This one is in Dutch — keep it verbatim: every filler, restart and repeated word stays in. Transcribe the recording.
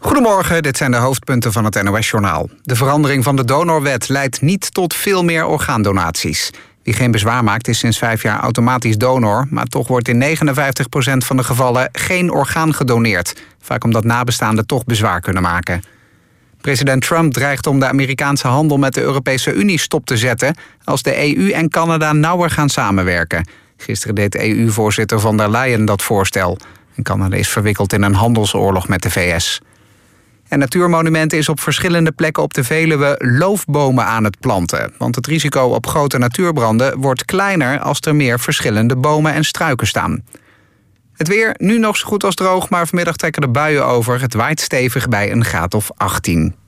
Goedemorgen, dit zijn de hoofdpunten van het N O S-journaal. De verandering van de donorwet leidt niet tot veel meer orgaandonaties. Wie geen bezwaar maakt is sinds vijf jaar automatisch donor, maar toch wordt in negenenvijftig procent van de gevallen geen orgaan gedoneerd. Vaak omdat nabestaanden toch bezwaar kunnen maken. President Trump dreigt om de Amerikaanse handel met de Europese Unie stop te zetten als de E U en Canada nauwer gaan samenwerken. Gisteren deed E U-voorzitter von der Leyen dat voorstel. En Canada is verwikkeld in een handelsoorlog met de V S. En Natuurmonumenten is op verschillende plekken op de Veluwe loofbomen aan het planten. Want het risico op grote natuurbranden wordt kleiner als er meer verschillende bomen en struiken staan. Het weer, nu nog zo goed als droog, maar vanmiddag trekken de buien over. Het waait stevig bij een graad of achttien.